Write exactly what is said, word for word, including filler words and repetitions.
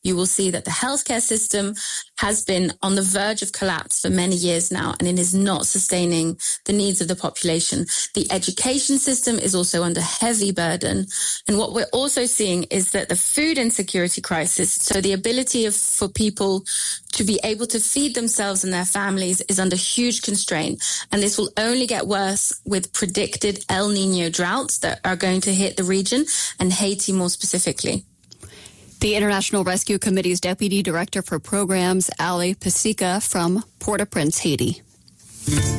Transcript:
you will see that the healthcare system has been on the verge of collapse for many years now, and it is not sustaining the needs of the population. The education system is also under heavy burden. And what we're also seeing is that the food insecurity crisis, so the ability of, for people to be able to feed themselves and their families, is under huge constraint. And this will only get worse with predicted El Nino droughts that are going to hit the region and Haiti more specifically. The International Rescue Committee's Deputy Director for Programs, Ali Pasica from Port-au-Prince, Haiti.